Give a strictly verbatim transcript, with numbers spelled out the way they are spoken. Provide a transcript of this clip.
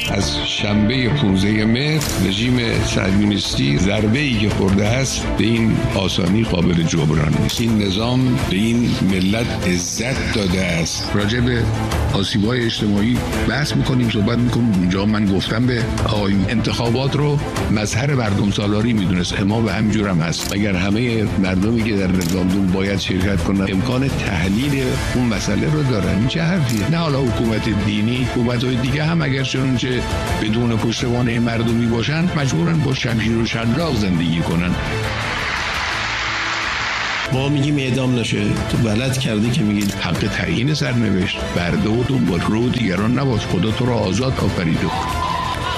از شنبه پانزده مهر رژیم صهیونیستی ضربه‌ای که خورده است به این آسانی قابل جبران نیست. این نظام به این ملت عزت داده است. راجع به آسیب‌های اجتماعی بحث می‌کنیم، صحبت می‌کنیم. اونجا من گفتم به آقایون انتخابات رو مظهر مردم سالاری می‌دونست. ما به همینجور هم هست. اگر همه مردمی که در رفراندوم باید شرکت کنند امکان تحلیل اون مسئله رو دارن، این چه حرفیه؟ نه حالا حکومت دینی، حکومت‌های دیگه هم اگر چنانچه بدون پشتوانه مردمی باشن مجبورن با شمشیر و شلاق زندگی کنن. ما میگیم اعدام نشه، تو بلد کردی که میگید حق تعیین سرنوشت برده و تو با رو دیگران نباش. خدا تو را آزاد آفریده.